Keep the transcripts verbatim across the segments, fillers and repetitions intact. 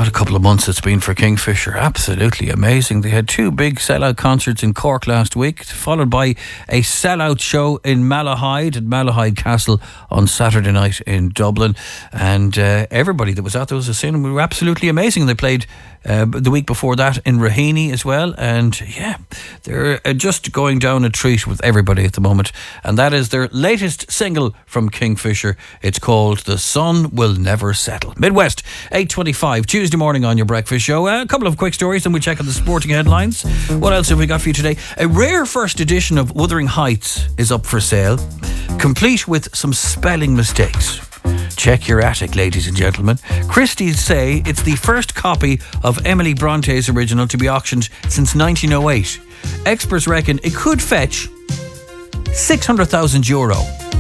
What a couple of months it's been for Kingfisher. Absolutely amazing. They had two big sellout concerts in Cork last week, followed by a sellout show in Malahide at Malahide Castle on Saturday night in Dublin. And uh, everybody that was out there was saying we were absolutely amazing. They played uh, the week before that in Raheny as well. And yeah, they're uh, just going down a treat with everybody at the moment. And that is their latest single from Kingfisher. It's called The Sun Will Never Settle. Midwest, eight twenty-five, Tuesday morning on your breakfast show. Uh, a couple of quick stories, then we check out the sporting headlines. What else have we got for you today? A rare first edition of Wuthering Heights is up for sale, complete with some spelling mistakes. Check your attic, ladies and gentlemen. Christie's say it's the first copy of Emily Bronte's original to be auctioned since nineteen oh eight. Experts reckon it could fetch six hundred thousand euro.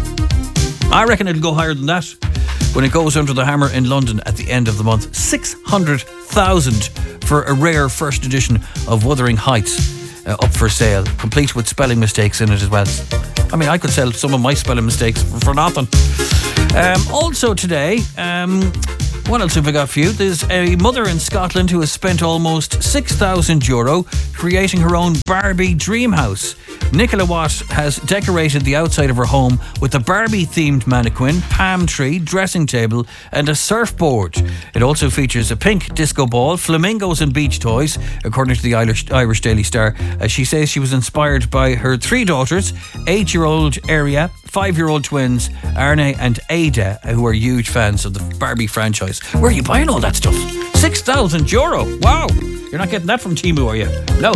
I reckon it'll go higher than that when it goes under the hammer in London at the end of the month. six hundred thousand for a rare first edition of Wuthering Heights uh, up for sale, complete with spelling mistakes in it as well. I mean, I could sell some of my spelling mistakes for, for nothing. Um, also today, um, what else have we got for you? There's a mother in Scotland who has spent almost six thousand euro creating her own Barbie dream house. Nicola Watt has decorated the outside of her home with a Barbie-themed mannequin, palm tree, dressing table and a surfboard. It also features a pink disco ball, flamingos and beach toys, according to the Irish, Irish Daily Star. Uh, she says she was inspired by her three daughters, eight-year-old Aria, five-year-old twins, Arne and Ada, who are huge fans of the Barbie franchise. Where are you buying all that stuff? six thousand euro. Wow. You're not getting that from Temu, are you? No.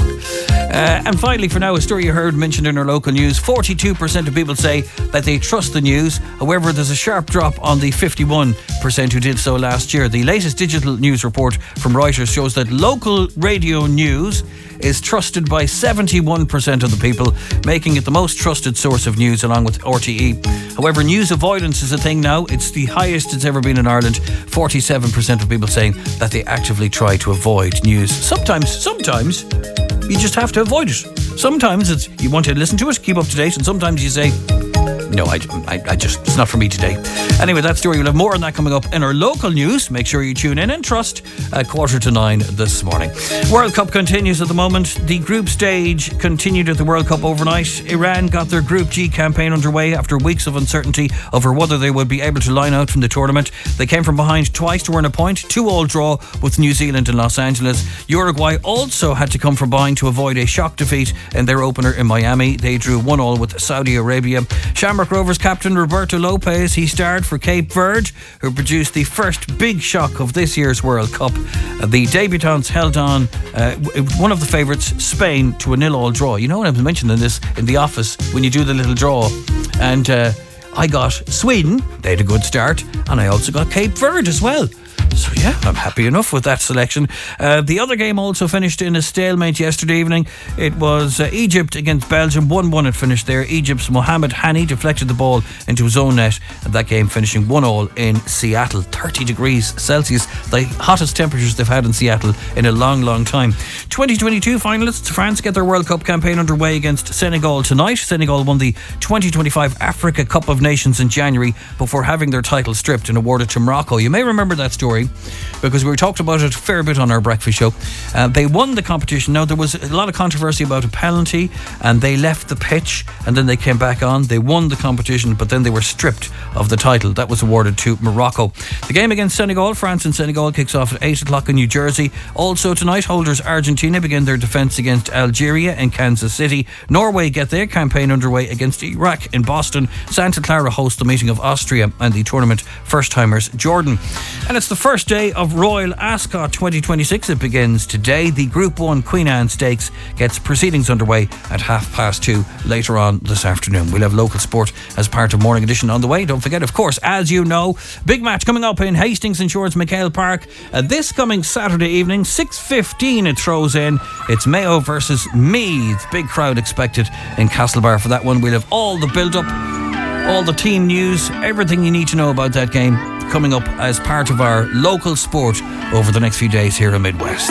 Uh, and finally, for now, a story you heard mentioned in our local news. forty-two percent of people say that they trust the news. However, there's a sharp drop on the fifty-one percent who did so last year. The latest digital news report from Reuters shows that local radio news is trusted by seventy-one percent of the people, making it the most trusted source of news along with R T E. However, news avoidance is a thing now. It's the highest it's ever been in Ireland. forty-seven percent of people saying that they actively try to avoid news. Sometimes, sometimes you just have to avoid it. Sometimes it's you want to listen to it, keep up to date, and sometimes you say, no, I, I, I just, it's not for me today. Anyway, that story, we'll have more on that coming up in our local news. Make sure you tune in and trust at quarter to nine this morning. World Cup continues at the moment. The group stage continued at the World Cup overnight. Iran got their Group G campaign underway after weeks of uncertainty over whether they would be able to line out from the tournament. They came from behind twice to earn a point, two-all draw with New Zealand and Los Angeles. Uruguay also had to come from behind to avoid a shock defeat in their opener in Miami. They drew one-all with Saudi Arabia. Shamrock Rovers captain Roberto Lopez, he starred for Cape Verde, who produced the first big shock of this year's World Cup. Uh, the debutants held on uh, one of the favourites, Spain, to a nil-all draw. You know what I was mentioning this in the office when you do the little draw, and uh, I got Sweden, they had a good start, and I also got Cape Verde as well. So yeah, I'm happy enough with that selection. Uh, the other game also finished in a stalemate yesterday evening. It was uh, Egypt against Belgium. one one it finished there. Egypt's Mohamed Hani deflected the ball into his own net, and that game finishing one-all in Seattle. thirty degrees Celsius, the hottest temperatures they've had in Seattle in a long, long time. twenty twenty-two finalists, France get their World Cup campaign underway against Senegal tonight. Senegal won the twenty twenty-five Africa Cup of Nations in January before having their title stripped and awarded to Morocco. You may remember that story because we talked about it a fair bit on our breakfast show. Uh, they won the competition. Now, there was a lot of controversy about a penalty, and they left the pitch and then they came back on. They won the competition, but then they were stripped of the title. That was awarded to Morocco. The game against Senegal, France and Senegal, kicks off at eight o'clock in New Jersey. Also tonight, holders Argentina begin their defence against Algeria in Kansas City. Norway get their campaign underway against Iraq in Boston. Santa Clara hosts the meeting of Austria and the tournament first-timers Jordan. And it's the first day of Royal Ascot twenty twenty-six. It begins today. The Group one Queen Anne Stakes gets proceedings underway at half past two later on this afternoon. We'll have local sport as part of Morning Edition on the way. Don't forget, of course, as you know, big match coming up in Hastings Insurance McHale Park uh, this coming Saturday evening, six fifteen it throws in. It's Mayo versus Meath. Big crowd expected in Castlebar for that one. We'll have all the build-up, all the team news, everything you need to know about that game coming up as part of our local sport over the next few days here in Midwest.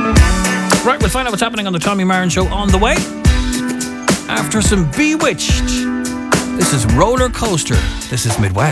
Right, we'll find out what's happening on the Tommy Marin Show on the way after some Bewitched. This is Roller Coaster. This is Midwest.